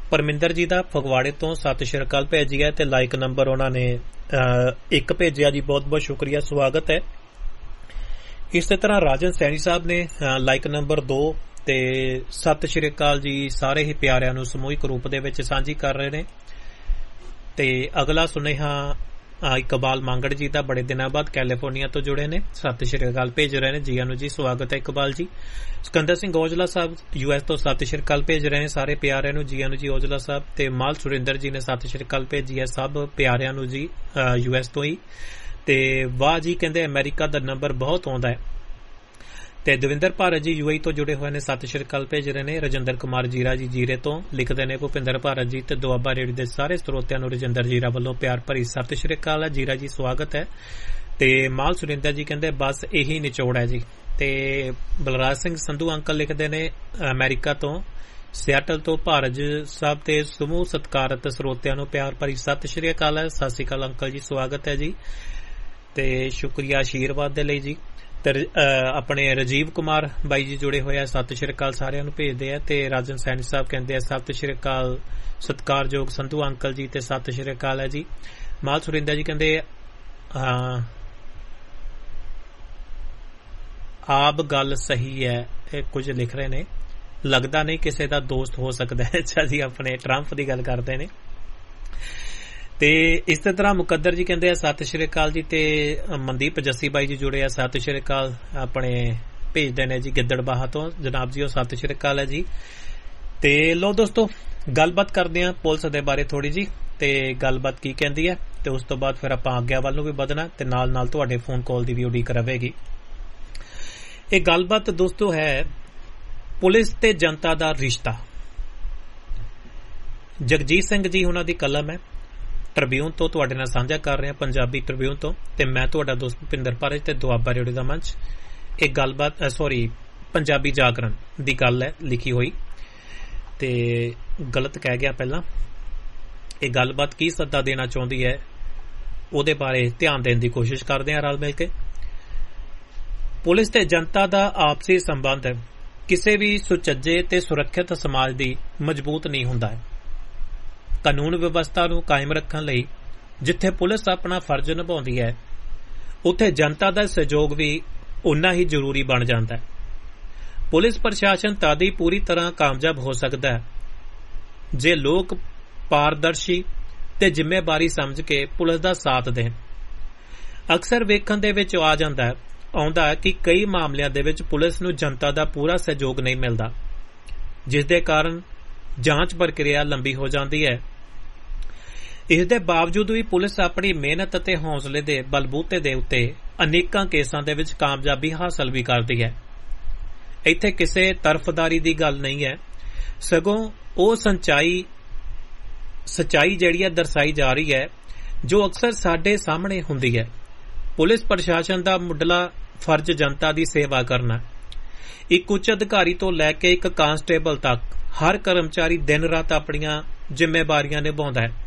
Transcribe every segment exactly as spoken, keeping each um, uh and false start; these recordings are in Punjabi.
परमिंदर जी का फगवाड़े तो सत श्री अकाल भेजी है ते लाइक नंबर उन्होंने एक भेजा जी, बहुत बहुत शुक्रिया, स्वागत है। इस तरह राजन सैनी साहब ने लाइक नंबर दो ते सत श्री अकाल जी सारे ही प्यारिਆਂ ਨੂੰ ਸਮੂਹਿਕ रूप ਦੇ ਵਿੱਚ ਸਾਂਝੀ कर रहे ने। ते अगला सुनेहा इकबाल मांगड़ जी का बड़े दिनों बाद कैलीफोर्निया तो जुड़े ने, सत श्री अकाल भेज रहे हैं, जी आनू जी, स्वागत है इकबाल जी। सिकंदर सिंह औजला साहब यूएस तो सत श्री अकाल भेज रहे हैं सारे प्यारिਆਂ ਨੂੰ, जी आनू जी औजला साहब। ते माल सुरिंदर जी ने सत श्री अकाल भेजी है सब प्यारिਆਂ ਨੂੰ जी यूएस तो ही। ते वाह जी कहते अमेरिका का नंबर बहुत आउंदा है। ते दविंदर भारत जी यूएई तो जुड़े हुए ने, सत श्री अकाल भेज रहे हैं। रजिंदर कुमार जीरा जी जीरे तो लिखते हैं भुपिंदर भारत जी। ते दुआबा रेडियो के सारे स्रोतियां नूं रजिंदर जीरा वालों प्यार भरी सत श्री अकाल है, जीरा जी स्वागत है। ते माल सुरिंदर जी कहते बस यही निचोड़ है जी। ते बलराज सिंह संधू अंकल लिखते हैं अमेरिका तो सियाटल तो भारत साहब ते समूह सत्कारत स्रोतियां नूं प्यार भरी सत श्री अकाल है, सत श्री अकाल अंकल जी, स्वागत है जी। ते शुक्रिया आशीर्वाद दे लई जी। अपने राजीव कुमार बाई जी जुड़े हुए हैं, सत श्री अकाल सारिਆਂ ਨੂੰ भेजते हैं। ते राजन सैनी साहब कहते हैं सत श्री अकाल सत्कारयोग संधू अंकल जी, ते सत श्री अकाल है जी। माल सुरिंदर जी कहते आप गल सही है, कुछ लिख रहे ने, लगता नहीं किसी का दोस्त हो सकता है। अच्छा जी, अपने ट्रंप की गल करते हैं। ते इस तरह मुकद्दर जी कहते हैं सत श्री अकाल जी। ते मनदीप जस्सी बाई जी जुड़े हैं, सत श्री अकाल अपने भेजते हैं जी गिद्दड़बाहा तो, जनाब जी सत श्री अकाल है जी। ते लो दोस्तों गलबात करते हैं पुलिस के बारे थोड़ी जी, ते गलबात की कहती है, ते उस तो बाद फिर आप आग्या वाल भी बधना, ते नाल नाल तुहाडे फोन कॉल की भी उड़ीक रहेगी। ये गलबात दोस्तों है पुलिस ते जनता का रिश्ता। जगजीत सिंह जी उन्हां दी कलम है, ट्रिब्यून तो तुहाडे नाल साझा कर रहे हैं, पंजाबी ट्रिब्यून तो, ते मैं तुहाडा दोस्त भुपिंदर भारत ते दुआबा रेडियो दा मंच। एक गलबात सॉरी पंजाबी जागरण दी गल है लिखी हुई, ते गलत कह गया पहला। ये गलबात की सद्दा देना चाहती है उहदे बारे ध्यान देने की कोशिश करते हैं रल मिल के। पुलिस ते जनता दा आपसी संबंध किसी भी सुचज्जे ते सुरक्षित समाज दी मजबूत नहीं हुंदा है। कानून व्यवस्था नूं कायम रखण लई जिथे पुलिस अपना फर्ज निभाउंदी है, उत्थे जनता दा सहयोग भी उन्ना ही जरूरी बन जाता है। पुलिस प्रशासन तद ही पूरी तरह कामयाब हो सकता है जे लोग पारदर्शी ते जिम्मेवारी समझ के पुलिस दा साथ देण। अक्सर वेखण दे विच आ जांदा है आउंदा है कि कई मामलिਆਂ दे विच पुलिस नूं जनता दा पूरा सहयोग नहीं मिलदा, जिस दे कारण जांच प्रक्रिया लंबी हो जाती है। इस दे बावजूद भी पुलिस अपनी मेहनत ते हौसले दे बलबूते दे उत्ते अनेकां केसां दे विच कामयाबी हासिल भी करदी है। इत्थे किसी तरफदारी दी गल नहीं है, सगों वो संचाई सच्चाई जिहड़ी है दर्शाई जा रही है जो अक्सर साडे सामने हुंदी है। पुलिस प्रशासन दा मुढला फर्ज जनता दी सेवा करना। एक उच्च अधिकारी तो लैके एक कांस्टेबल तक हर कर्मचारी दिन रात अपनियां जिम्मेवारियां निभाउंदा है,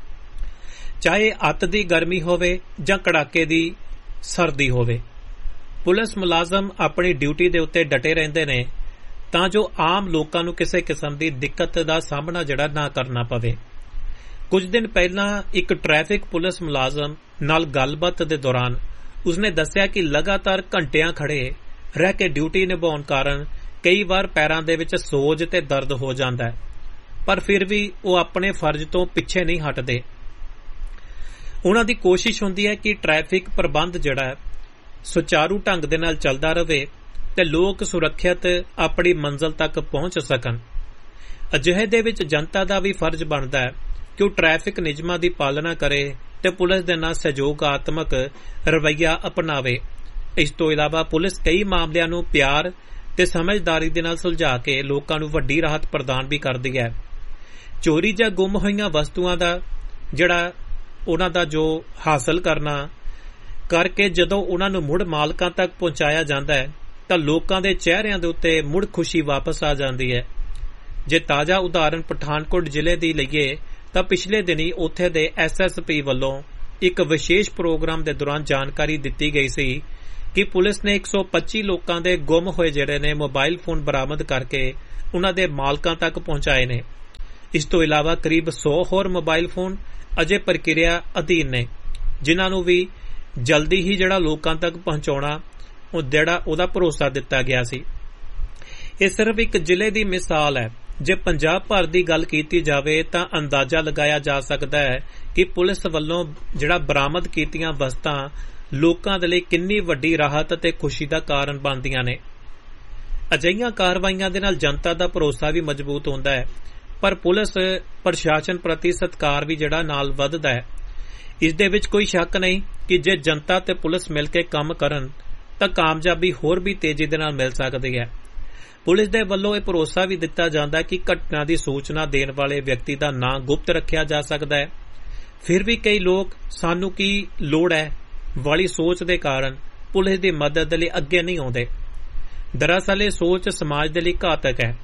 चाहे अत दी गर्मी होवे जां कड़ाके दी सर्दी होवे। पुलिस मुलाजम अपनी ड्यूटी दे उत्ते डटे रहिंदे ने तां जो आम लोकां नूं किसी किस्म दी दिक्कत दा सामना जिहड़ा ना करना पवे। कुछ दिन पहलां एक ट्रैफिक पुलिस मुलाजम नाल गलबात दे दौरान उसने दस्सिया कि लगातार घंटियां खड़े रह के ड्यूटी निभाउण कारण कई बार पैरां दे विच सोज ते दर्द हो जांदा है, पर फिर भी वो अपने फर्ज तो पिछे नहीं हटदे। उन्हां दी कोशिश हुंदी है कि ट्रैफिक प्रबंध जिहड़ा है सुचारू ढंग दे नाल चलदा रहे ते लोक सुरक्षित अपनी मंजिल तक पहुंच सकन। अजिहे दे विच जनता दा भी फर्ज बनदा है कि वो ट्रैफिक नियमां दी पालना करे ते पुलिस दे नाल सहयोगात्मक रवैया अपनावे। इस तो इलावा पुलिस कई मामलिਆਂ ਨੂੰ प्यार ते समझदारी दे नाल सुलझा के लोकां नूं वड्डी राहत प्रदान भी करदी है। चोरी जां गुम होईयां वस्तुआं दा जिहड़ा उन्हां दा जो हासिल करना करके जदों उन्हां नूं मुड़ मालकां तक पहुंचाया जांदा है तां लोकां दे चेहरिਆਂ दे उत्ते मुड़ खुशी वापस आ जांदी है। जे ताज़ा उदाहरण पठानकोट जिले दी लईए तां पिछले दिनी उत्थे दे एस एस पी वल्लों एक विशेष प्रोग्राम दे दौरान जानकारी दित्ती गई सी कि पुलिस ने एक सौ पच्ची लोकां दे गुम होए जिहड़े ने मोबाइल फोन बरामद करके उन्हां दे मालकां तक पहुंचाए ने। ਇਸ ਤੋਂ ਇਲਾਵਾ ਕਰੀਬ ਸੌ ਹੋਰ ਮੋਬਾਈਲ ਫੋਨ ਅਜੇ ਪ੍ਰਕਿਰਿਆ ਅਧੀਨ ਨੇ, ਜਿਨ੍ਹਾਂ ਨੂੰ ਵੀ ਜਲਦੀ ਹੀ ਜਿਹੜਾ ਲੋਕਾਂ ਤੱਕ ਪਹੁੰਚਾਉਣਾ ਉਹ ਜਿਹੜਾ ਉਹਦਾ ਭਰੋਸਾ ਦਿੱਤਾ ਗਿਆ ਸੀ। ਇਹ ਸਿਰਫ ਇੱਕ ਜ਼ਿਲ੍ਹੇ ਦੀ ਮਿਸਾਲ ਹੈ। ਜੇ ਪੰਜਾਬ ਭਰ ਦੀ ਗੱਲ ਕੀਤੀ ਜਾਵੇ ਤਾਂ ਅੰਦਾਜ਼ਾ ਲਗਾਇਆ ਜਾ ਸਕਦਾ ਹੈ ਕਿ ਪੁਲਿਸ ਵੱਲੋਂ ਜਿਹੜਾ ਬਰਾਮਦ ਕੀਤੀਆਂ ਵਸਤਾਂ ਲੋਕਾਂ ਦੇ ਲਈ ਕਿੰਨੀ ਵੱਡੀ ਰਾਹਤ ਅਤੇ ਖੁਸ਼ੀ ਦਾ ਕਾਰਨ ਬਣਦੀਆਂ ਨੇ। ਅਜਿਹੀਆਂ ਕਾਰਵਾਈਆਂ ਦੇ ਨਾਲ ਜਨਤਾ ਦਾ ਭਰੋਸਾ ਵੀ ਮਜ਼ਬੂਤ ਹੁੰਦਾ ਹੈ, ਪਰ ਪੁਲਿਸ ਪ੍ਰਸ਼ਾਸਨ ਪ੍ਰਤੀ ਸਤਿਕਾਰ ਵੀ ਜਿਹੜਾ ਨਾਲ ਵੱਧਦਾ ਹੈ। ਇਸ ਦੇ ਵਿੱਚ ਕੋਈ ਸ਼ੱਕ ਨਹੀਂ ਕਿ ਜੇ ਜਨਤਾ ਤੇ ਪੁਲਿਸ ਮਿਲ ਕੇ ਕੰਮ ਕਰਨ ਤਾਂ ਕਾਮਯਾਬੀ ਹੋਰ ਵੀ ਤੇਜ਼ੀ ਦੇ ਨਾਲ ਮਿਲ ਸਕਦੀ ਹੈ। ਪੁਲਿਸ ਦੇ ਵੱਲੋਂ ਇਹ ਭਰੋਸਾ ਵੀ ਦਿੱਤਾ ਜਾਂਦਾ ਕਿ ਘਟਨਾ ਦੀ ਸੂਚਨਾ ਦੇਣ ਵਾਲੇ ਵਿਅਕਤੀ ਦਾ ਨਾਂ ਗੁਪਤ ਰੱਖਿਆ ਜਾ ਸਕਦਾ ਹੈ। ਫਿਰ ਵੀ ਕਈ ਲੋਕ ਸਾਨੂੰ ਕੀ ਲੋੜ ਹੈ ਵਾਲੀ ਸੋਚ ਦੇ ਕਾਰਨ ਪੁਲਿਸ ਦੀ ਮਦਦ ਲਈ ਅੱਗੇ ਨਹੀਂ ਆਉਂਦੇ। ਦਰਅਸਲ ਇਹ ਸੋਚ ਸਮਾਜ ਦੇ ਲਈ ਘਾਤਕ ਹੈ।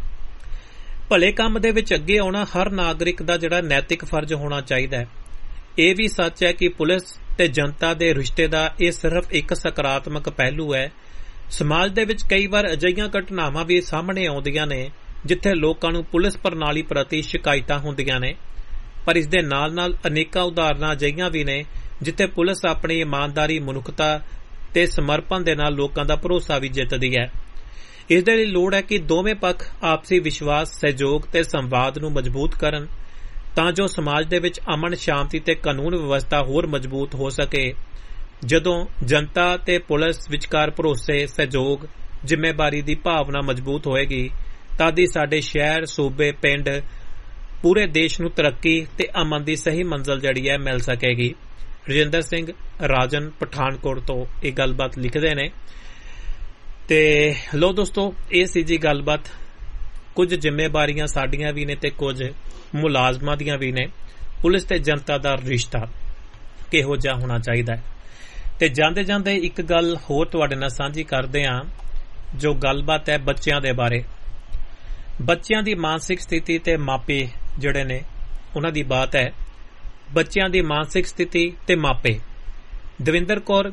ਭਲੇ ਕੰਮ ਦੇ ਵਿੱਚ ਅੱਗੇ ਆਉਣਾ ਹਰ ਨਾਗਰਿਕ ਦਾ ਜਿਹੜਾ ਨੈਤਿਕ ਫਰਜ਼ ਹੋਣਾ ਚਾਹੀਦਾ ਹੈ। ਇਹ ਵੀ ਸੱਚ ਹੈ ਕਿ ਪੁਲਿਸ ਤੇ ਜਨਤਾ ਦੇ ਰਿਸ਼ਤੇ ਦਾ ਇਹ ਸਿਰਫ ਇੱਕ ਸਕਾਰਾਤਮਕ ਪਹਿਲੂ ਹੈ। ਸਮਾਜ ਦੇ ਵਿੱਚ ਕਈ ਵਾਰ ਅਜਿਹੀਆਂ ਘਟਨਾਵਾਂ ਵੀ ਸਾਹਮਣੇ ਆਉਂਦੀਆਂ ਨੇ ਜਿੱਥੇ ਲੋਕਾਂ ਨੂੰ ਪੁਲਿਸ ਪ੍ਰਣਾਲੀ ਪ੍ਰਤੀ ਸ਼ਿਕਾਇਤਾਂ ਹੁੰਦੀਆਂ ਨੇ, ਪਰ ਇਸ ਦੇ ਨਾਲ ਨਾਲ ਅਨੇਕਾਂ ਉਦਾਹਰਨਾਂ ਅਜਿਹੀਆਂ ਵੀ ਨੇ ਜਿੱਥੇ ਪੁਲਿਸ ਆਪਣੀ ਇਮਾਨਦਾਰੀ, ਮਨੁੱਖਤਾ ਤੇ ਸਮਰਪਣ ਦੇ ਨਾਲ ਲੋਕਾਂ ਦਾ ਭਰੋਸਾ ਵੀ ਜਿੱਤਦੀ ਹੈ। ਇਸ ਦੇ ਲਈ ਲੋੜ ਹੈ ਕਿ ਦੋਵੇਂ ਪੱਖ ਆਪਸੀ ਵਿਸ਼ਵਾਸ, ਸਹਿਯੋਗ ਤੇ ਸੰਵਾਦ ਨੂੰ ਮਜ਼ਬੂਤ ਕਰਨ ਤਾਂ ਜੋ ਸਮਾਜ ਦੇ ਵਿੱਚ ਅਮਨ, ਸ਼ਾਂਤੀ ਤੇ ਕਾਨੂੰਨ ਵਿਵਸਥਾ ਹੋਰ ਮਜ਼ਬੂਤ ਹੋ ਸਕੇ। ਜਦੋਂ ਜਨਤਾ ਤੇ ਪੁਲਿਸ ਵਿਚਕਾਰ ਭਰੋਸੇ, ਸਹਿਯੋਗ, ਜ਼ਿੰਮੇਵਾਰੀ ਦੀ ਭਾਵਨਾ ਮਜ਼ਬੂਤ ਹੋਏਗੀ ਤਦ ਹੀ ਸਾਡੇ ਸ਼ਹਿਰ, ਸੂਬੇ, ਪਿੰਡ, ਪੂਰੇ ਦੇਸ਼ ਨੂੰ ਤਰੱਕੀ ਤੇ ਅਮਨ ਦੀ ਸਹੀ ਮੰਜ਼ਿਲ ਜਿਹੜੀ ਹੈ ਮਿਲ ਸਕੇਗੀ। ਰਜਿੰਦਰ ਸਿੰਘ ਰਾਜਨ ਪਠਾਨਕੋਟ ਤੋਂ ਇਹ ਗੱਲਬਾਤ ਲਿਖਦੇ ਨੇ। ਤੇ ਲੋ ਦੋਸਤੋ, ਇਹ ਸੀ ਜੀ ਗੱਲਬਾਤ। ਕੁਝ ਜ਼ਿੰਮੇਵਾਰੀਆਂ ਸਾਡੀਆਂ ਵੀ ਨੇ ਤੇ ਕੁਝ ਮੁਲਾਜ਼ਮਾਂ ਦੀਆਂ ਵੀ ਨੇ। ਪੁਲਿਸ ਤੇ ਜਨਤਾ ਦਾ ਰਿਸ਼ਤਾ ਕਿਹੋ ਜਿਹਾ ਹੋਣਾ ਚਾਹੀਦਾ ਹੈ। ਤੇ ਜਾਂਦੇ ਜਾਂਦੇ ਇੱਕ ਗੱਲ ਹੋਰ ਤੁਹਾਡੇ ਨਾਲ ਸਾਂਝੀ ਕਰਦੇ ਹਾਂ, ਜੋ ਗੱਲਬਾਤ ਹੈ ਬੱਚਿਆਂ ਦੇ ਬਾਰੇ। ਬੱਚਿਆਂ ਦੀ ਮਾਨਸਿਕ ਸਥਿਤੀ ਤੇ ਮਾਪੇ ਜਿਹੜੇ ਨੇ ਉਹਨਾਂ ਦੀ ਬਾਤ ਹੈ। ਬੱਚਿਆਂ ਦੀ ਮਾਨਸਿਕ ਸਥਿਤੀ ਤੇ ਮਾਪੇ। ਦਵਿੰਦਰ ਕੌਰ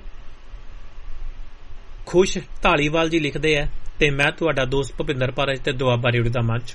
ਖੁਸ਼ ਢਾਲੀਵਾਲ ਜੀ ਲਿਖਦੇ ਹੈ ਤੇ ਮੈਂ ਤੁਹਾਡਾ ਦੋਸਤ ਭੁਪਿੰਦਰ ਪਾਰਜ ਤੇ ਦੁਆਬਾ ਰੇਡੀਓ ਦਾ ਮੰਚ।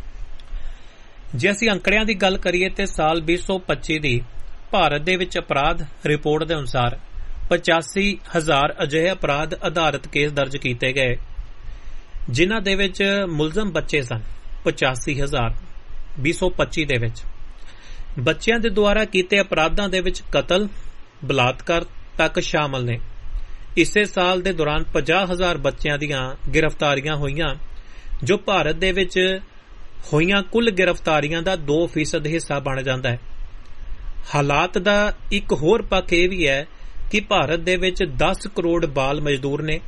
ਜੇ ਅਸੀਂ ਅੰਕੜਿਆਂ ਦੀ ਗੱਲ ਕਰੀਏ ਤੇ ਸਾਲ ਵੀਹ ਸੌ ਪੱਚੀ ਦੀ ਭਾਰਤ ਦੇ ਵਿੱਚ ਅਪਰਾਧ ਰਿਪੋਰਟ ਦੇ ਅਨੁਸਾਰ ਪਚਾਸੀ ਹਜ਼ਾਰ ਅਜਿਹੇ ਅਪਰਾਧ ਆਧਾਰਿਤ ਕੇਸ ਦਰਜ ਕੀਤੇ ਗਏ ਜਿਨ੍ਹਾਂ ਦੇ ਵਿੱਚ ਮੁਲਜ਼ਮ ਬੱਚੇ ਸਨ। ਪਚਾਸੀ ਹਜ਼ਾਰ ਵੀਹ ਸੌ ਪੱਚੀ ਦੇ ਵਿੱਚ ਬੱਚਿਆਂ ਦੇ ਦੁਆਰਾ ਕੀਤੇ ਅਪਰਾਧਾਂ ਦੇ ਵਿੱਚ ਕਤਲ, ਬਲਾਤਕਾਰ ਤੱਕ ਸ਼ਾਮਲ ਨੇ। ਇਸੇ ਸਾਲ ਦੇ ਦੌਰਾਨ ਪੰਜਾਹ ਹਜ਼ਾਰ ਬੱਚਿਆਂ ਦੀਆਂ ਗ੍ਰਿਫਤਾਰੀਆਂ ਹੋਈਆਂ, ਜੋ ਭਾਰਤ ਦੇ ਵਿੱਚ ਹੋਈਆਂ ਕੁੱਲ ਗ੍ਰਿਫਤਾਰੀਆਂ ਦਾ ਦੋ ਫੀਸਦ ਹਿੱਸਾ ਬਣ ਜਾਂਦਾ ਹੈ। ਹਾਲਾਤ ਦਾ ਇੱਕ ਹੋਰ ਪੱਖ ਇਹ ਵੀ ਹੈ ਕਿ ਭਾਰਤ ਦੇ ਵਿੱਚ ਦਸ ਕਰੋੜ ਬਾਲ ਮਜ਼ਦੂਰ ਨੇ,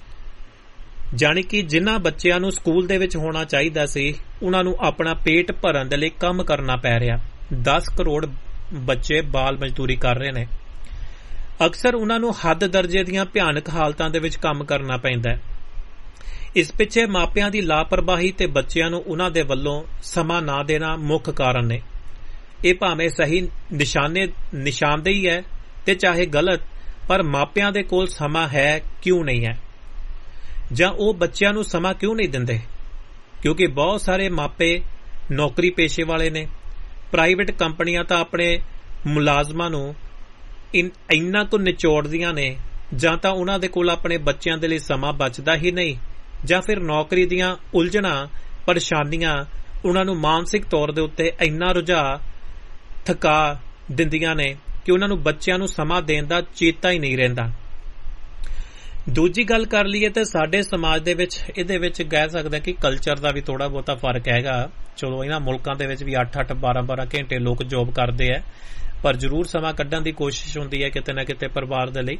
ਜਾਣੀ ਕਿ ਜਿਨ੍ਹਾਂ ਬੱਚਿਆਂ ਨੂੰ ਸਕੂਲ ਦੇ ਵਿੱਚ ਹੋਣਾ ਚਾਹੀਦਾ ਸੀ ਉਹਨਾਂ ਨੂੰ ਆਪਣਾ ਪੇਟ ਭਰਨ ਦੇ ਲਈ ਕੰਮ ਕਰਨਾ ਪੈ ਰਿਹਾ। ਦਸ ਕਰੋੜ ਬੱਚੇ ਬਾਲ ਮਜ਼ਦੂਰੀ ਕਰ ਰਹੇ ਨੇ। ਅਕਸਰ ਉਹਨਾਂ ਨੂੰ ਹੱਦ ਦਰਜੇ ਦੀਆਂ ਭਿਆਨਕ ਹਾਲਤਾਂ ਦੇ ਵਿੱਚ ਕੰਮ ਕਰਨਾ ਪੈਂਦਾ ਹੈ। ਇਸ ਪਿੱਛੇ ਮਾਪਿਆਂ ਦੀ ਲਾਪਰਵਾਹੀ ਤੇ ਬੱਚਿਆਂ ਨੂੰ ਉਹਨਾਂ ਦੇ ਵੱਲੋਂ ਸਮਾਂ ਨਾ ਦੇਣਾ ਮੁੱਖ ਕਾਰਨ ਨੇ। ਇਹ ਭਾਵੇਂ ਸਹੀ ਨਿਸ਼ਾਨੇ ਨਿਸ਼ਾਨਦੇਹੀ ਹੈ ਤੇ ਚਾਹੇ ਗਲਤ, ਪਰ ਮਾਪਿਆਂ ਦੇ ਕੋਲ ਸਮਾਂ ਹੈ ਕਿਉਂ ਨਹੀਂ ਹੈ, ਜਾਂ ਉਹ ਬੱਚਿਆਂ ਨੂੰ ਸਮਾਂ ਕਿਉਂ ਨਹੀਂ ਦਿੰਦੇ? ਕਿਉਂਕਿ ਬਹੁਤ ਸਾਰੇ ਮਾਪੇ ਨੌਕਰੀ ਪੇਸ਼ੇ ਵਾਲੇ ਨੇ। ਪ੍ਰਾਈਵੇਟ ਕੰਪਨੀਆਂ ਤਾਂ ਆਪਣੇ ਮੁਲਾਜ਼ਮਾਂ ਨੂੰ ਇੰਨਾ ਕੁ ਨਿਚੋੜਦੀਆਂ ਨੇ, ਜਾਂ ਤਾਂ ਉਹਨਾਂ ਦੇ ਕੋਲ ਆਪਣੇ ਬੱਚਿਆਂ ਦੇ ਲਈ ਸਮਾਂ ਬਚਦਾ ਹੀ ਨਹੀਂ, ਜਾਂ ਫਿਰ ਨੌਕਰੀ ਦੀਆਂ ਉਲਝਣਾਂ, ਪਰੇਸ਼ਾਨੀਆਂ ਉਹਨਾਂ ਨੂੰ ਮਾਨਸਿਕ ਤੌਰ ਦੇ ਉੱਤੇ ਇੰਨਾ ਰੁਝਾ ਥਕਾ ਦਿੰਦੀਆਂ ਨੇ ਕਿ ਉਹਨਾਂ ਨੂੰ ਬੱਚਿਆਂ ਨੂੰ ਸਮਾਂ ਦੇਣ ਦਾ ਚੇਤਾ ਹੀ ਨਹੀਂ ਰਹਿੰਦਾ। ਦੂਜੀ ਗੱਲ ਕਰ ਲਈਏ ਤਾਂ ਸਾਡੇ ਸਮਾਜ ਦੇ ਵਿੱਚ ਇਹਦੇ ਵਿੱਚ ਕਹਿ ਸਕਦੇ ਕਿ ਕਲਚਰ ਦਾ ਵੀ ਥੋੜਾ ਬਹੁਤਾ ਫਰਕ ਹੈਗਾ। ਚਲੋ ਇਹਨਾਂ ਮੁਲਕਾਂ ਦੇ ਵਿੱਚ ਵੀ ਅੱਠ ਅੱਠ ਬਾਰਾਂ ਬਾਰਾਂ ਘੰਟੇ ਲੋਕ ਜੋਬ ਕਰਦੇ ਆ, ਪਰ ਜ਼ਰੂਰ ਸਮਾਂ ਕੱਢਣ ਦੀ ਕੋਸ਼ਿਸ਼ ਹੁੰਦੀ ਹੈ ਕਿਤੇ ਨਾ ਕਿਤੇ ਪਰਿਵਾਰ ਦੇ ਲਈ।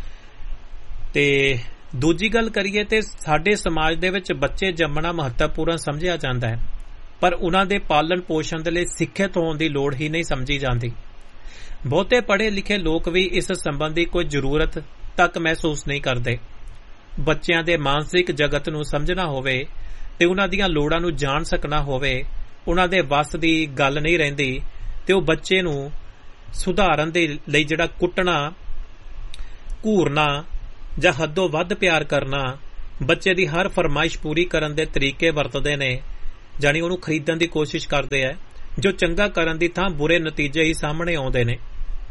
ਤੇ ਦੂਜੀ ਗੱਲ ਕਰੀਏ ਤੇ ਸਾਡੇ ਸਮਾਜ ਦੇ ਵਿੱਚ ਬੱਚੇ ਜੰਮਣਾ ਮਹੱਤਵਪੂਰਨ ਸਮਝਿਆ ਜਾਂਦਾ ਹੈ, ਪਰ ਉਹਨਾਂ ਦੇ ਪਾਲਣ ਪੋਸ਼ਣ ਦੇ ਲਈ ਸਿੱਖਿਅਤ ਹੋਣ ਦੀ ਲੋੜ ਹੀ ਨਹੀਂ ਸਮਝੀ ਜਾਂਦੀ। ਬਹੁਤੇ ਪੜ੍ਹੇ ਲਿਖੇ ਲੋਕ ਵੀ ਇਸ ਸੰਬੰਧੀ ਕੋਈ ਜ਼ਰੂਰਤ ਤੱਕ ਮਹਿਸੂਸ ਨਹੀਂ ਕਰਦੇ। ਬੱਚਿਆਂ ਦੇ ਮਾਨਸਿਕ ਜਗਤ ਨੂੰ ਸਮਝਣਾ ਹੋਵੇ ਤੇ ਉਹਨਾਂ ਦੀਆਂ ਲੋੜਾਂ ਨੂੰ ਜਾਣ ਸਕਣਾ ਹੋਵੇ, ਉਹਨਾਂ ਦੇ ਵੱਸ ਦੀ ਗੱਲ ਨਹੀਂ ਰਹਿੰਦੀ ਤੇ ਉਹ ਬੱਚੇ ਨੂੰ ਸੁਧਾਰਨ ਦੇ ਲਈ ਜਿਹੜਾ ਕੁੱਟਣਾ, ਘੂਰਨਾ ਜਾਂ ਹੱਦੋਂ ਵੱਧ ਪਿਆਰ ਕਰਨਾ, ਬੱਚੇ ਦੀ ਹਰ ਫਰਮਾਇਸ਼ ਪੂਰੀ ਕਰਨ ਦੇ ਤਰੀਕੇ ਵਰਤਦੇ ਨੇ, ਜਾਣੀ ਉਹਨੂੰ ਖਰੀਦਣ ਦੀ ਕੋਸ਼ਿਸ਼ ਕਰਦੇ ਹੈ, ਜੋ ਚੰਗਾ ਕਰਨ ਦੀ ਥਾਂ ਬੁਰੇ ਨਤੀਜੇ ਹੀ ਸਾਹਮਣੇ ਆਉਂਦੇ ਨੇ।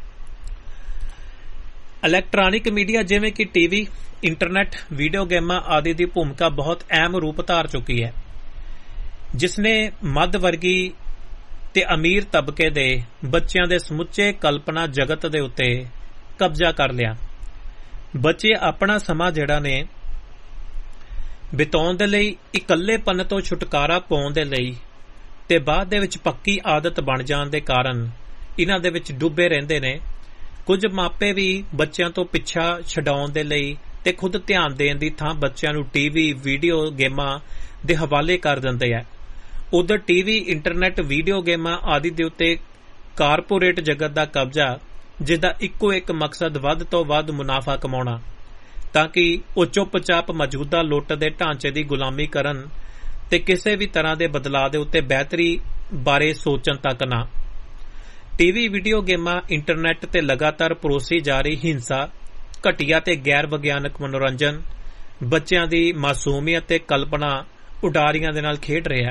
ਇਲੈਕਟ੍ਰੋਨਿਕ ਮੀਡੀਆ ਜਿਵੇਂ ਕਿ ਟੀਵੀ, ਇੰਟਰਨੈਟ, ਵੀਡੀਓ ਗੇਮਾਂ ਆਦਿ ਦੀ ਭੂਮਿਕਾ ਬਹੁਤ ਅਹਿਮ ਰੂਪ ਧਾਰ ਚੁੱਕੀ ਹੈ, ਜਿਸ ਨੇ ਮੱਧ ਵਰਗੀ ਤੇ ਅਮੀਰ ਤਬਕੇ ਦੇ ਬੱਚਿਆਂ ਦੇ ਸਮੁੱਚੇ ਕਲਪਨਾ ਜਗਤ ਦੇ ਉੱਤੇ ਕਬਜ਼ਾ ਕਰ ਲਿਆ। ਬੱਚੇ ਆਪਣਾ ਸਮਾਂ ਜਿਹੜਾ ਨੇ ਬਿਤਾਉਣ ਦੇ ਲਈ, ਇਕੱਲੇਪਨ ਤੋਂ ਛੁਟਕਾਰਾ ਪਾਉਣ ਦੇ ਲਈ ਤੇ ਬਾਅਦ ਦੇ ਵਿੱਚ ਪੱਕੀ ਆਦਤ ਬਣ ਜਾਣ ਦੇ ਕਾਰਨ ਇਹਨਾਂ ਦੇ ਵਿੱਚ ਡੁੱਬੇ ਰਹਿੰਦੇ ਨੇ। ਕੁਝ ਮਾਪੇ ਵੀ ਬੱਚਿਆਂ ਤੋਂ ਪਿੱਛਾ ਛਡਾਉਣ ਦੇ ਲਈ ਤੇ ਖੁਦ ਧਿਆਨ ਦੇਣ ਦੀ ਥਾਂ ਬੱਚਿਆਂ ਨੂੰ ਟੀਵੀ, ਵੀਡੀਓ ਗੇਮਾਂ ਦੇ ਹਵਾਲੇ ਕਰ ਦਿੰਦੇ ਆ। ਉਧਰ ਟੀਵੀ, ਇੰਟਰਨੈਟ, ਵੀਡੀਓ ਗੇਮਾਂ ਆਦਿ ਦੇ ਉੱਤੇ ਕਾਰਪੋਰੇਟ ਜਗਤ ਦਾ ਕਬਜ਼ਾ, ਜਿਸਦਾ ਇੱਕੋ ਇੱਕ ਮਕਸਦ ਵੱਧ ਤੋਂ ਵੱਧ ਮੁਨਾਫਾ ਕਮਾਉਣਾ, ਤਾਂ ਕਿ ਉਹ ਚੁੱਪ-ਚਾਪ ਮੌਜੂਦਾ ਲੁੱਟ ਦੇ ਢਾਂਚੇ ਦੀ ਗੁਲਾਮੀ ਕਰਨ ਤੇ ਕਿਸੇ ਵੀ ਤਰ੍ਹਾਂ ਦੇ ਬਦਲਾਅ ਦੇ ਉੱਤੇ ਬਿਹਤਰੀ ਬਾਰੇ ਸੋਚਣ ਤੱਕ ਨਾ। ਟੀਵੀ, ਵੀਡੀਓ ਗੇਮਾਂ, ਇੰਟਰਨੈਟ ਤੇ ਲਗਾਤਾਰ ਪਰੋਸੀ ਜਾ ਰਹੀ ਹਿੰਸਾ, ਘਟੀਆ ਤੇ ਗੈਰ ਵਿਗਿਆਨਕ ਮਨੋਰੰਜਨ ਬੱਚਿਆਂ ਦੀ ਮਾਸੂਮੀਅਤ ਤੇ ਕਲਪਨਾ ਉਡਾਰੀਆਂ ਦੇ ਨਾਲ ਖੇਡ ਰਿਹਾ ਹੈ।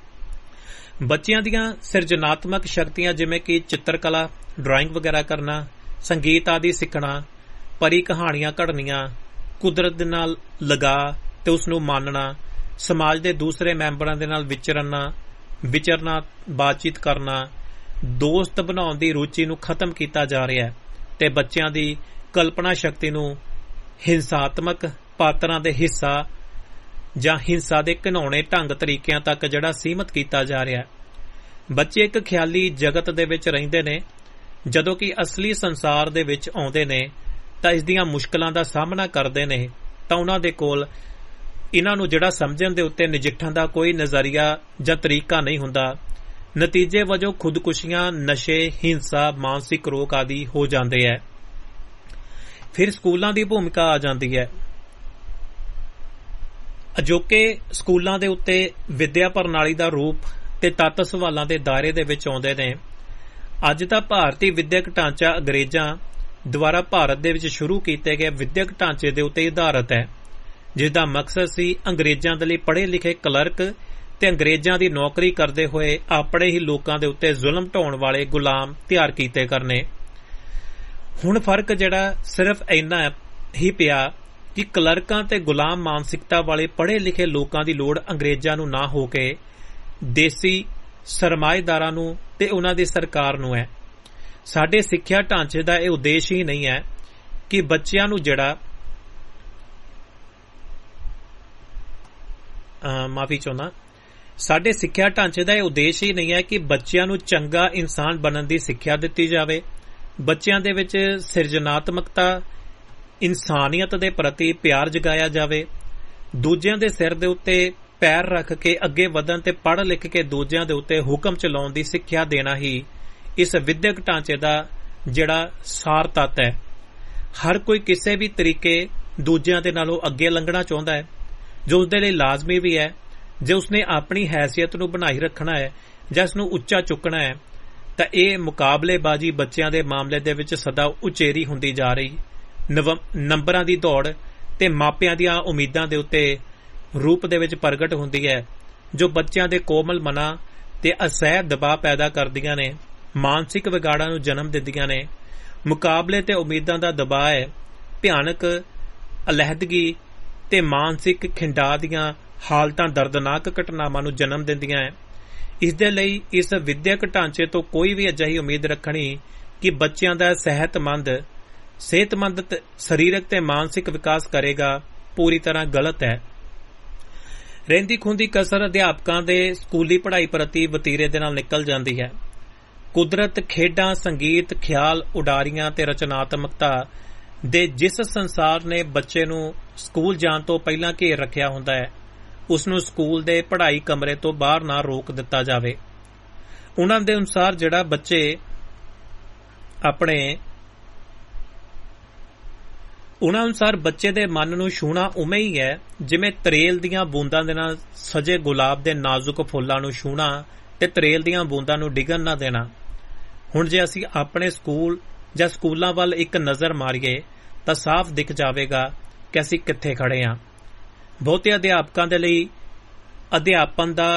ਬੱਚਿਆਂ ਦੀਆਂ ਸਿਰਜਣਾਤਮਕ ਸ਼ਕਤੀਆਂ ਜਿਵੇਂ ਕਿ ਚਿੱਤਰਕਲਾ, ਡਰਾਇੰਗ ਵਗੈਰਾ ਕਰਨਾ, ਸੰਗੀਤ ਆਦਿ ਸਿੱਖਣਾ, ਪਰੀ ਕਹਾਣੀਆਂ ਘੜਨੀਆਂ, ਕੁਦਰਤ ਦੇ ਨਾਲ ਲਗਾਅ ਤੇ ਉਸ ਨੂੰ ਮੰਨਣਾ, ਸਮਾਜ ਦੇ ਦੂਸਰੇ ਮੈਂਬਰਾਂ ਦੇ ਨਾਲ ਵਿਚਰਨਾ ਵਿਚਰਨਾ ਬਾਤਚੀਤ ਕਰਨਾ, ਦੋਸਤ ਬਣਾਉਣ ਦੀ ਰੁਚੀ ਨੂੰ ਖਤਮ ਕੀਤਾ ਜਾ ਰਿਹਾ ਹੈ ਤੇ ਬੱਚਿਆਂ ਦੀ ਕਲਪਨਾ ਸ਼ਕਤੀ ਨੂੰ ਹਿੰਸਾਤਮਕ ਪਾਤਰਾਂ ਦੇ ਹਿੱਸਾ ਜਾਂ ਹਿੰਸਾ ਦੇ ਘਿਨਾਉਣੇ ਢੰਗ ਤਰੀਕਿਆਂ ਤੱਕ ਜਿਹੜਾ ਸੀਮਤ ਕੀਤਾ ਜਾ ਰਿਹਾ ਹੈ। ਬੱਚੇ ਇੱਕ ਖਿਆਲੀ ਜਗਤ ਦੇ ਵਿੱਚ ਰਹਿੰਦੇ ਨੇ, ਜਦੋਂ ਕਿ ਅਸਲੀ ਸੰਸਾਰ ਦੇ ਵਿੱਚ ਆਉਂਦੇ ਨੇ ਤਾਂ ਇਸ ਦੀਆਂ ਮੁਸ਼ਕਲਾਂ ਦਾ ਸਾਹਮਣਾ ਕਰਦੇ ਨੇ ਤਾਂ ਉਹਨਾਂ ਦੇ ਕੋਲ ਇਹਨਾਂ ਨੂੰ ਜਿਹੜਾ ਸਮਝਣ ਦੇ ਉੱਤੇ ਨਜਿੱਠਣ ਦਾ ਕੋਈ ਨਜ਼ਰੀਆ ਜਾਂ ਤਰੀਕਾ ਨਹੀਂ ਹੁੰਦਾ। ਨਤੀਜੇ ਵਜੋਂ ਖੁਦਕੁਸ਼ੀਆਂ, ਨਸ਼ੇ, ਹਿੰਸਾ, ਮਾਨਸਿਕ ਰੋਗ ਆਦਿ ਹੋ ਜਾਂਦੇ ਹੈ। ਫਿਰ ਸਕੂਲਾਂ ਦੀ ਭੂਮਿਕਾ ਆ ਜਾਂਦੀ ਹੈ। ਅਜੋਕੇ ਸਕੂਲਾਂ ਦੇ ਉੱਤੇ ਵਿੱਦਿਆ ਪ੍ਰਣਾਲੀ ਦਾ ਰੂਪ ਤੇ ਤੱਤ ਸਵਾਲਾਂ ਦੇ ਦਾਇਰੇ ਦੇ ਵਿੱਚ ਆਉਂਦੇ ਨੇ। ਅੱਜ ਦਾ ਭਾਰਤੀ ਵਿੱਦਿਅਕ ਢਾਂਚਾ ਅੰਗਰੇਜ਼ਾਂ ਦੁਆਰਾ ਭਾਰਤ ਦੇ ਵਿੱਚ ਸ਼ੁਰੂ ਕੀਤੇ ਗਏ ਵਿੱਦਿਅਕ ਢਾਂਚੇ ਦੇ ਉੱਤੇ ਆਧਾਰਿਤ ਹੈ, ਜਿਸ ਦਾ ਮਕਸਦ ਸੀ ਅੰਗਰੇਜ਼ਾਂ ਦੇ ਲਈ ਪੜ੍ਹੇ ਲਿਖੇ ਕਲਰਕ ਤੇ ਅੰਗਰੇਜ਼ਾਂ ਦੀ ਨੌਕਰੀ ਕਰਦੇ ਹੋਏ ਆਪਣੇ ਹੀ ਲੋਕਾਂ ਦੇ ਉੱਤੇ ਜ਼ੁਲਮ ਢਾਉਣ ਵਾਲੇ ਗੁਲਾਮ ਤਿਆਰ ਕੀਤੇ ਕਰਨੇ। ਹੁਣ ਫਰਕ ਜਿਹੜਾ ਸਿਰਫ ਇੰਨਾ ਹੀ ਪਿਆ ਕਿ ਕਲਰਕਾਂ ਤੇ ਗੁਲਾਮ ਮਾਨਸਿਕਤਾ ਵਾਲੇ ਪੜ੍ਹੇ ਲਿਖੇ ਲੋਕਾਂ ਦੀ ਲੋੜ ਅੰਗਰੇਜ਼ਾਂ ਨੂੰ ਨਾ ਹੋ ਕੇ ਦੇਸੀ ਸਰਮਾਏਦਾਰਾਂ ਨੂੰ ਤੇ ਉਹਨਾਂ ਦੀ ਸਰਕਾਰ ਨੂੰ ਹੈ। ਸਾਡੇ ਸਿੱਖਿਆ ਢਾਂਚੇ ਦਾ ਇਹ ਉਦੇਸ਼ ਹੀ ਨਹੀਂ ਹੈ ਕਿ ਬੱਚਿਆਂ ਨੂੰ ਜਿਹੜਾ ਮਾਫੀ ਚਾਹੁੰਦਾ ਸਾਡੇ ਸਿੱਖਿਆ ਢਾਂਚੇ ਦਾ ਇਹ ਉਦੇਸ਼ ਹੀ ਨਹੀਂ ਹੈ ਕਿ ਬੱਚਿਆਂ ਨੂੰ ਚੰਗਾ ਇਨਸਾਨ ਬਣਨ ਦੀ ਸਿੱਖਿਆ ਦਿੱਤੀ ਜਾਵੇ। ਬੱਚਿਆਂ ਦੇ ਵਿੱਚ ਸਿਰਜਣਾਤਮਕਤਾ, ਇਨਸਾਨੀਅਤ ਦੇ ਪ੍ਰਤੀ ਪਿਆਰ ਜਗਾਇਆ ਜਾਵੇ, ਦੂਜਿਆਂ ਦੇ ਸਿਰ ਦੇ ਉੱਤੇ ਪੈਰ ਰੱਖ ਕੇ ਅੱਗੇ ਵਧਣ ਤੇ ਪੜ੍ਹ ਲਿਖ ਕੇ ਦੂਜਿਆਂ ਦੇ ਉੱਤੇ ਹੁਕਮ ਚਲਾਉਣ ਦੀ ਸਿੱਖਿਆ ਦੇਣਾ ਹੀ ਇਸ ਵਿੱਦਿਅਕ ਢਾਂਚੇ ਦਾ ਜਿਹੜਾ ਸਾਰ ਤੱਤ ਹੈ। ਹਰ ਕੋਈ ਕਿਸੇ ਵੀ ਤਰੀਕੇ ਦੂਜਿਆਂ ਦੇ ਨਾਲੋਂ ਅੱਗੇ ਲੰਘਣਾ ਚਾਹੁੰਦਾ ਹੈ, ਜੋ ਉਸਦੇ ਲਈ ਲਾਜ਼ਮੀ ਵੀ ਹੈ। ਜੇ ਉਸਨੇ ਆਪਣੀ ਹੈਸੀਅਤ ਨੂੰ ਬਣਾਈ ਰੱਖਣਾ ਹੈ ਜਾਂ ਇਸ ਨੂੰ ਉੱਚਾ ਚੁੱਕਣਾ ਹੈ ਤਾਂ ਇਹ ਮੁਕਾਬਲੇਬਾਜ਼ੀ ਬੱਚਿਆਂ ਦੇ ਮਾਮਲੇ ਦੇ ਵਿੱਚ ਸਦਾ ਉਚੇਰੀ ਹੁੰਦੀ ਜਾ ਰਹੀ ਨੰਬਰਾਂ ਦੀ ਦੌੜ ਤੇ ਮਾਪਿਆਂ ਦੀਆਂ ਉਮੀਦਾਂ ਦੇ ਉੱਤੇ ਰੂਪ ਦੇ ਵਿੱਚ ਪ੍ਰਗਟ ਹੁੰਦੀ ਹੈ, ਜੋ ਬੱਚਿਆਂ ਦੇ ਕੋਮਲ ਮਨਾਂ ਤੇ ਅਸਹਿ ਦਬਾਅ ਪੈਦਾ ਕਰਦੀਆਂ ਨੇ, ਮਾਨਸਿਕ ਵਿਗਾੜਾਂ ਨੂੰ ਜਨਮ ਦਿੰਦੀਆਂ ਨੇ। ਮੁਕਾਬਲੇ ਤੇ ਉਮੀਦਾਂ ਦਾ ਦਬਾਅ ਹੈ ਭਿਆਨਕ ਅਲਹਿਦਗੀ ਤੇ ਮਾਨਸਿਕ ਖਿੰਡਾਅ ਦੀਆਂ ਹਾਲਤਾਂ ਦਰਦਨਾਕ ਘਟਨਾਵਾਂ ਨੂੰ ਜਨਮ ਦਿੰਦੀਆਂ ਹੈ। ਇਸ ਦੇ ਲਈ ਇਸ ਵਿੱਦਿਅਕ ਢਾਂਚੇ ਤੋਂ ਕੋਈ ਵੀ ਅਜਿਹੀ ਉਮੀਦ ਰੱਖਣੀ ਕਿ ਬੱਚਿਆਂ ਦਾ ਸਿਹਤਮੰਦ ਸਿਹਤਮੰਦ ਸਰੀਰਕ ਤੇ ਮਾਨਸਿਕ ਵਿਕਾਸ ਕਰੇਗਾ ਪੂਰੀ ਤਰ੍ਹਾਂ ਗਲਤ ਹੈ। ਰਹਿੰਦੀ ਖੂੰਹਦੀ ਕਸਰ ਅਧਿਆਪਕਾਂ ਦੇ ਸਕੂਲੀ ਪੜ੍ਹਾਈ ਪ੍ਰਤੀ ਵਤੀਰੇ ਦੇ ਨਾਲ ਨਿਕਲ ਜਾਂਦੀ ਹੈ। ਕੁਦਰਤ, ਖੇਡਾਂ, ਸੰਗੀਤ, ਖਿਆਲ, ਉਡਾਰੀਆਂ ਤੇ ਰਚਨਾਤਮਕਤਾ ਦੇ ਜਿਸ ਸੰਸਾਰ ਨੇ ਬੱਚੇ ਨੂੰ ਸਕੂਲ ਜਾਣ ਤੋਂ ਪਹਿਲਾਂ ਘੇਰ ਰੱਖਿਆ ਹੁੰਦਾ ਹੈ, ਉਸ ਨੂੰ ਸਕੂਲ ਦੇ ਪੜ੍ਹਾਈ ਕਮਰੇ ਤੋਂ ਬਾਹਰ ਨਾ ਰੋਕ ਦਿੱਤਾ ਜਾਵੇ। ਉਹਨਾਂ ਦੇ ਅਨੁਸਾਰ ਜਿਹੜਾ ਬੱਚੇ ਆਪਣੇ ਉਹਨਾਂ ਅਨੁਸਾਰ ਬੱਚੇ ਦੇ ਮਨ ਨੂੰ ਛੂਹਣਾ ਉਵੇਂ ਹੀ ਹੈ ਜਿਵੇਂ ਤਰੇਲ ਦੀਆਂ ਬੂੰਦਾਂ ਦੇ ਨਾਲ ਸਜੇ ਗੁਲਾਬ ਦੇ ਨਾਜ਼ੁਕ ਫੁੱਲਾਂ ਨੂੰ ਛੂਹਣਾ ਤੇ ਤਰੇਲ ਦੀਆਂ ਬੂੰਦਾਂ ਨੂੰ ਡਿੱਗਣ ਨਾ ਦੇਣਾ। ਹੁਣ ਜੇ ਅਸੀਂ ਆਪਣੇ ਸਕੂਲ ਜਾਂ ਸਕੂਲਾਂ ਵੱਲ ਇੱਕ ਨਜ਼ਰ ਮਾਰੀਏ ਤਾਂ ਸਾਫ਼ ਦਿਖ ਜਾਵੇਗਾ ਕਿ ਅਸੀਂ ਕਿੱਥੇ ਖੜੇ ਹਾਂ। ਬਹੁਤੇ ਅਧਿਆਪਕਾਂ ਦੇ ਲਈ ਅਧਿਆਪਨ ਦਾ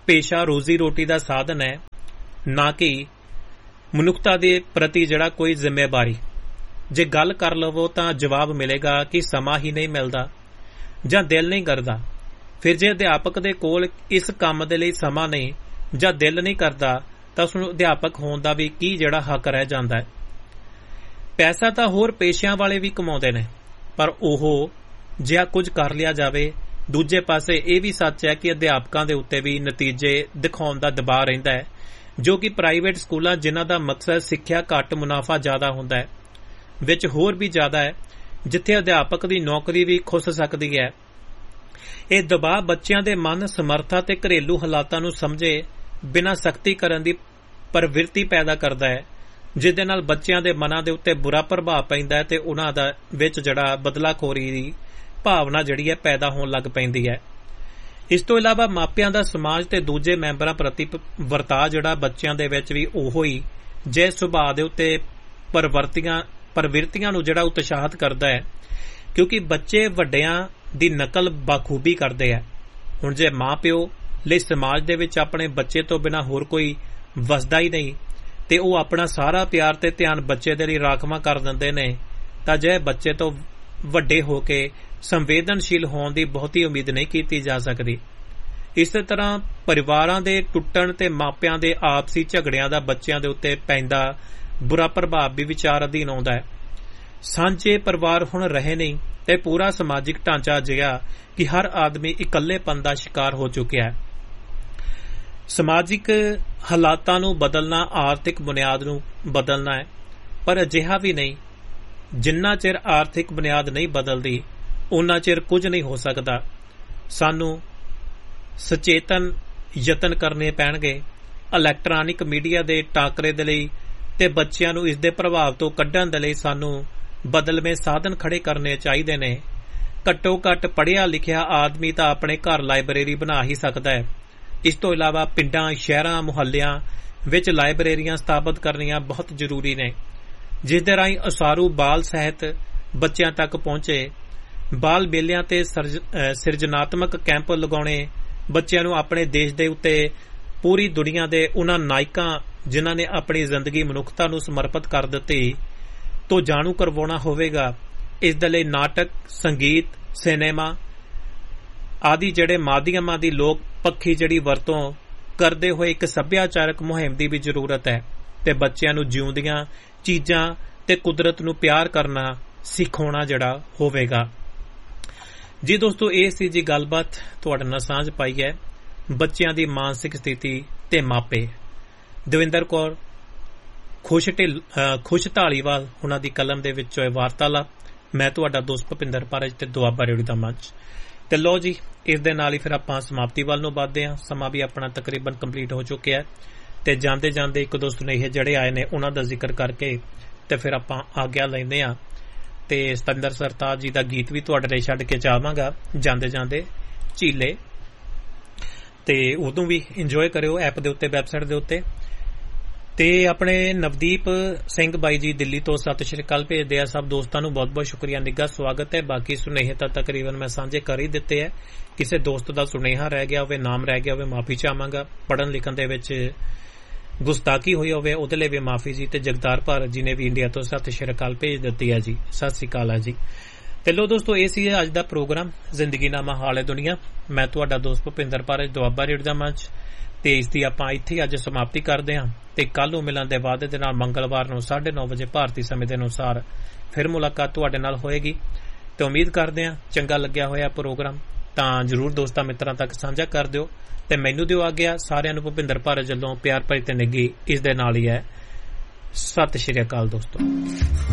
पेशा रोजी रोटी का साधन है, ना कि मनुखता के प्रति जिहड़ा कोई जिम्मेवारी। जे गल कर लवो तां जवाब मिलेगा कि समा ही नहीं मिलता जां दिल नहीं करता। फिर जे अध्यापक दे कोल इस काम दे लई समा नहीं जां दिल नहीं करता तां उस नूं अध्यापक होण दा भी की जिहड़ा हक रह जांदा है। पैसा तां होर पेशिਆਂ वाले भी कमाउंदे ने, पर ओह जिहा कुछ कर लिया जावे। दूजे पासे ਇਹ भी सच है कि अध्यापकों के उत्ते भी नतीजे दिखाउण दा दबाव रहिंदा है, जो कि प्राइवेट स्कूलों जिन्हां दा मकसद सिक्ख्या घट मुनाफा ज्यादा हुंदा है, विच होर भी ज्यादा है, जिथे अध्यापक की नौकरी भी खुस सकती है। यह दबाव बच्चों के मन, समर्था ते घरेलू हालातां नूं समझे बिना सख्ती करन दी प्रवृत्ति पैदा करता है, जिहदे नाल बच्चों के मनां दे उत्ते बुरा प्रभाव पैंदा है ते उन्हां दा विच जिहड़ा बदलाखोरी दी भावना जिहड़ी है पैदा होण लग पैंदी है। इस तो इलावा मापियां दा समाज ते दूजे मैंबरां प्रति वरताव जिहड़ा बच्चों दे विच भी ओहो ही जे सुभाਅ दे उत्ते परवर्तियां प्रवृत्तियां नूं जिहड़ा उत्साहित करदा है, क्योंकि बच्चे वड्डियां दी नकल बाखूबी करदे है। हुण जे मां प्यो ਲਈ समाज दे विच अपने बच्चे तो बिना होर कोई वसदा ही नहीं ते ਉਹ अपना सारा प्यार ते ध्यान बच्चे दे ਲਈ राखवा कर दिंदे ने, तां जे बच्चे तो ਵੱਡੇ ਹੋ ਕੇ संवेदनशील होने की बहुती उम्मीद नहीं की जा सकती। इस तरह परिवारां दे टुटण ते मापियां दे आपसी झगड़ियां दा बच्चों के उत्ते पैंदा बुरा प्रभाव भी विचार अधीन आउंदा है। सांझे परिवार हुण रहे नहीं ते पूरा समाजिक ढांचा अजिहा कि हर आदमी इकल्लेपन दा शिकार हो चुका है। समाजिक हालातां नूं बदलना आर्थिक बुनियाद नूं बदलना है, पर अजिहा भी नहीं। जिन्ना चिर आर्थिक बुनियाद नहीं बदलती उन्ना चिर कुछ नहीं हो सकता। सानू सचेतन यतन करने पैणगे इलैक्ट्रॉनिक मीडिया के टाकरे दे लई ते बच्चिआं नूं इस दे प्रभाव तो कड्ढण दे लई सानू बदलवें साधन खड़े करने चाहिए ने। घट्टो घट्ट पढ़िया लिखिया आदमी तां अपने घर लाइब्रेरी बना ही सकता है। इस तो इलावा पिंडां, शहरां, मुहल्लियां विच लाइब्रेरियां स्थापित करनियां बहुत जरूरी ने, जिस दे राहीं उसारू बाल ਸਾਹਿਤ बच्चों तक पहुंचे। बाल मेलियां ते सिरजनात्मक कैंप लगाने बच्चों नूं अपने देश दे उत्ते पूरी दुनिया दे उन्हां नायकां जिन्हां ने अपनी जिंदगी मनुखता नूं समर्पित कर दित्ती तो जाणू करवाउणा होवेगा। इस दे लई नाटक, संगीत, सिनेमा आदि जिहड़े माध्यमां दी लोक पक्षी जिहड़ी वरतों करदे होए एक सभ्याचारक मुहिम दी भी जरूरत है ते बच्चों नूं जिउंदियां चीजां ते कुदरत नूं प्यार करना सिखाउणा जिहड़ा होवेगा। जी दोस्तों, ये सी जी गलबात तुहाडे नाल सांझ पाई है बच्चों की मानसिक स्थिति ते मापे। दविंदर कौर खुश ढिल खुश ढालीवाल उन्हां दी कलम दे विचों इह वार्तालाप। मैं तुहाडा दोस्त भुपिंदर पारज ते दुआबा रेडियो दा मंच। ते लो जी, इस दे नाल ही फिर आपां समाप्ति वाल नूं वधदे हां। समा भी अपना तकरीबन कंप्लीट हो चुकिया है ते जांदे जांदे एक दो सुनेहे जड़े आए ने उन्हां दा जिक्र करके ते फिर आपां आग्या लैंदे हां ते सतिंदर सरताज जी दा गीत भी तुहाडे लई छड्ड के जावांगा जांदे जांदे झीले। ते उदों भी इंजॉय करियो ऐप दे उत्ते, वैबसाइट दे उत्ते। ते अपने नवदीप सिंह बाई जी दिल्ली तो सत श्री अकाल भेजदे आ। सब दोस्तां नूं बहुत बहुत शुक्रिया, निੱਘਾ स्वागत है। बाकी सुनेहे तां तकरीबन मैं सांझे कर ही दित्ते है। किसी दोस्त दा सुनेहा रह गया होवे, नाम रह गया होवे, माफी चाहांगा। पढ़न लिखण दे विच गुस्ताखी हुई होवे उहदे लई भी माफी जी। ते जगदार भारत जी ने भी इंडिया तो सत श्री अकाल भेज दित्ती है जी। सत श्री अकाल है जी। ते लो दोस्तों, ये सी अज दा प्रोग्राम जिंदगी नामा हाल है दुनिया। मैं तुहाडा दोस्त भुपिंदर पारज दुआबा रेडियो दा मंच ते इस दी आपां इत्थे अज समाप्ति करदे हां ते कल नूं मिलण दे वादे दे नाल मंगलवार नूं साढ़े नौ बजे भारती समय दे अनुसार फिर मुलाकात तुहाडे नाल होएगी। ते उम्मीद करदे हां चंगा लग्गिया होया प्रोग्राम तां जरूर दोस्तां मित्रां तक साझा कर दिओ ते मैनूं दिओ आ गया सारिआं नूं भुपिंदर पारज वल्लों प्यार भरी ते निੱਘੀ इस दे नाल ही है। सत श्री अकाल दोस्तों।